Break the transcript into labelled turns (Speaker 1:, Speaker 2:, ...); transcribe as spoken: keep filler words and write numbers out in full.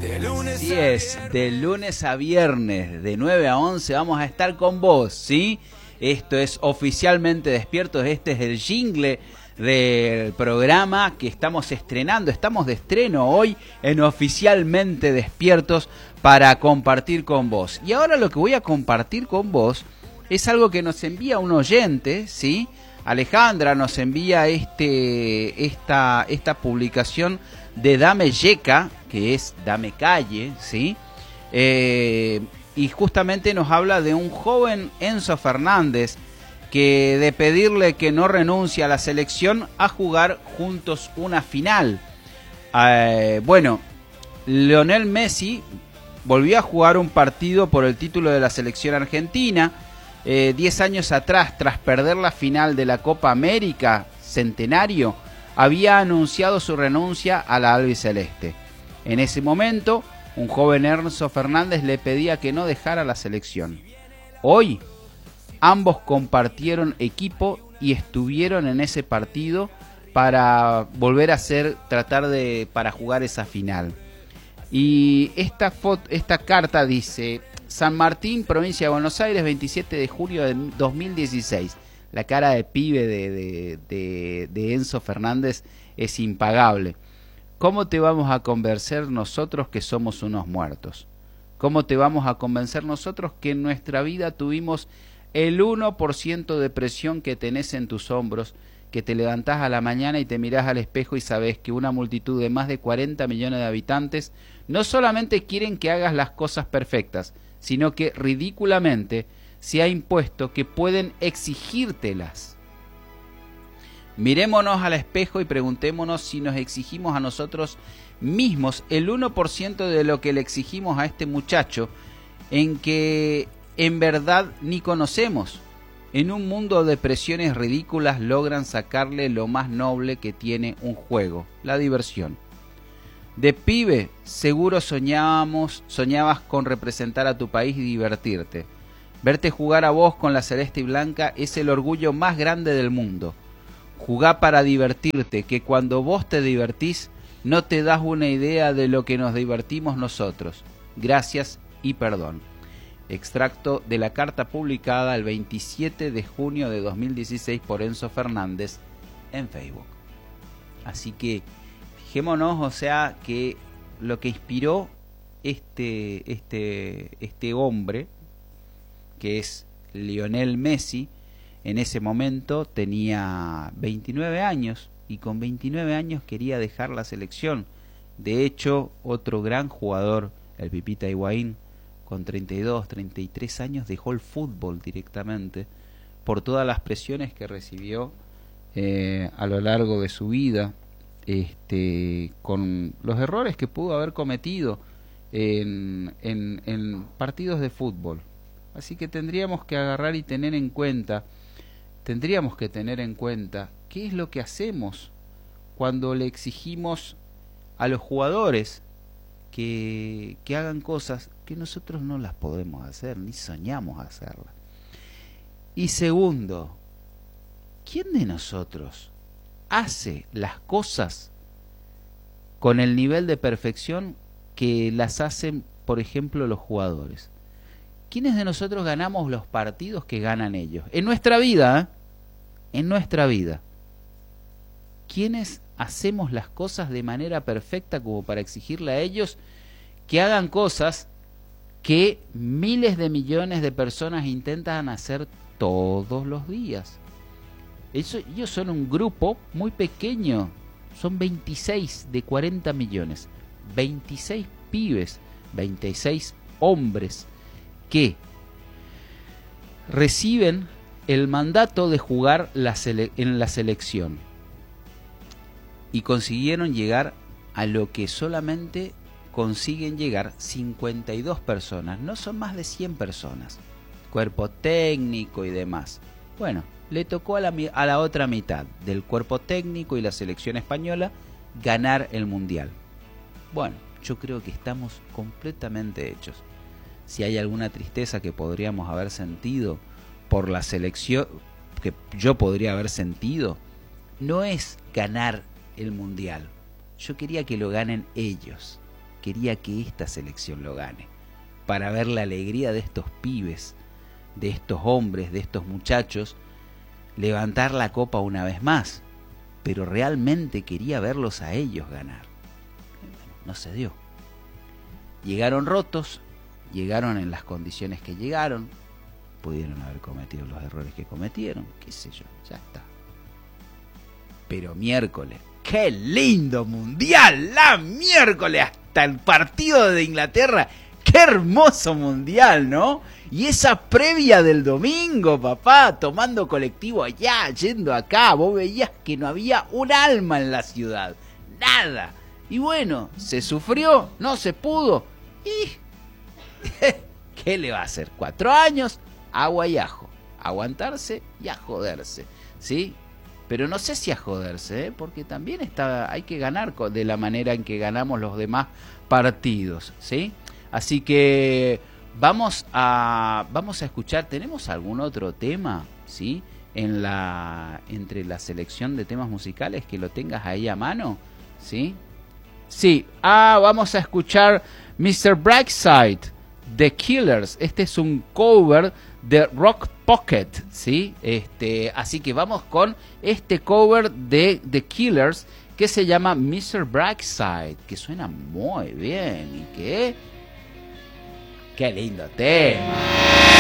Speaker 1: Así es, de lunes a viernes, de nueve a once, vamos a estar con vos, ¿sí? Esto es Oficialmente Despiertos, este es el jingle del programa que estamos estrenando, estamos de estreno hoy en Oficialmente Despiertos para compartir con vos. Y ahora lo que voy a compartir con vos es algo que nos envía un oyente, ¿sí? Alejandra nos envía este, esta, esta publicación de Dame Yeca, que es Dame Calle, ¿sí? Eh, y justamente nos habla de un joven Enzo Fernández que de pedirle que no renuncie a la selección a jugar juntos una final. Eh, bueno, Lionel Messi volvió a jugar un partido por el título de la selección argentina. Eh, diez años atrás, tras perder la final de la Copa América Centenario, había anunciado su renuncia a la albiceleste. En ese momento, un joven Enzo Fernández le pedía que no dejara la selección. Hoy, ambos compartieron equipo y estuvieron en ese partido para volver a hacer, tratar de, para jugar esa final. Y esta foto, esta carta dice: San Martín, provincia de Buenos Aires, veintisiete de julio de dos mil dieciséis. La cara de pibe de, de, de, de Enzo Fernández es impagable. ¿Cómo te vamos a convencer nosotros que somos unos muertos? ¿Cómo te vamos a convencer nosotros que en nuestra vida tuvimos el uno por ciento de presión que tenés en tus hombros, que te levantás a la mañana y te mirás al espejo y sabés que una multitud de más de cuarenta millones de habitantes no solamente quieren que hagas las cosas perfectas, sino que ridículamente se ha impuesto que pueden exigírtelas? Mirémonos al espejo y preguntémonos si nos exigimos a nosotros mismos el uno por ciento de lo que le exigimos a este muchacho, en que en verdad ni conocemos. En un mundo de presiones ridículas logran sacarle lo más noble que tiene un juego, la diversión. De pibe, seguro soñábamos, soñabas con representar a tu país y divertirte. Verte jugar a vos con la celeste y blanca es el orgullo más grande del mundo. Jugá para divertirte, que cuando vos te divertís, no te das una idea de lo que nos divertimos nosotros. Gracias y perdón. Extracto de la carta publicada el veintisiete de junio de dos mil dieciséis por Enzo Fernández en Facebook. Así que fijémonos, o sea, que lo que inspiró este, este, este hombre, que es Lionel Messi, en ese momento tenía veintinueve años y con veintinueve años quería dejar la selección. De hecho, otro gran jugador, el Pipita Higuaín, con treinta y dos, treinta y tres años dejó el fútbol directamente por todas las presiones que recibió eh, a lo largo de su vida, este, con los errores que pudo haber cometido en, en, en partidos de fútbol. Así que tendríamos que agarrar y tener en cuenta, tendríamos que tener en cuenta qué es lo que hacemos cuando le exigimos a los jugadores que, que hagan cosas que nosotros no las podemos hacer, ni soñamos hacerlas. Y segundo, ¿quién de nosotros hace las cosas con el nivel de perfección que las hacen, por ejemplo, los jugadores? ¿Quiénes de nosotros ganamos los partidos que ganan ellos? En nuestra vida, ¿eh? En nuestra vida. ¿Quiénes hacemos las cosas de manera perfecta como para exigirle a ellos que hagan cosas que miles de millones de personas intentan hacer todos los días? Eso, ellos son un grupo muy pequeño, son veintiséis de cuarenta millones, veintiséis pibes, veintiséis hombres que reciben el mandato de jugar la sele- en la selección y consiguieron llegar a lo que solamente consiguen llegar cincuenta y dos personas, no son más de cien personas, cuerpo técnico y demás. Bueno, le tocó a la, a la otra mitad del cuerpo técnico y la selección española ganar el mundial. Bueno, yo creo que estamos completamente hechos. Si hay alguna tristeza que podríamos haber sentido por la selección, que yo podría haber sentido, no es ganar el mundial. Yo quería que lo ganen ellos. quería que esta selección lo gane, para ver la alegría de estos pibes, de estos hombres, de estos muchachos, levantar la copa una vez más, pero realmente quería verlos a ellos ganar. Bueno, no se dio. Llegaron rotos, llegaron en las condiciones que llegaron, pudieron haber cometido los errores que cometieron, qué sé yo, ya está. Pero miércoles, ¡qué lindo mundial! ¡La miércoles! Hasta el partido de Inglaterra. ¡Qué hermoso mundial!, ¿no? Y esa previa del domingo, papá, tomando colectivo allá, yendo acá, vos veías que no había un alma en la ciudad. Nada. Y bueno, se sufrió, no se pudo. Y ¿qué le va a hacer? Cuatro años, agua y ajo. Aguantarse y a joderse, ¿sí? Pero no sé si a joderse, ¿eh? Porque también está, hay que ganar de la manera en que ganamos los demás partidos, ¿sí? Así que vamos a vamos a escuchar. ¿Tenemos algún otro tema, sí, en la entre la selección de temas musicales que lo tengas ahí a mano, sí? Sí. Ah, vamos a escuchar mister Brightside, The Killers. Este es un cover de Rock Pocket, ¿sí? Este, así que vamos con este cover de The Killers que se llama mister Brightside, que suena muy bien y que ¡qué lindo tema!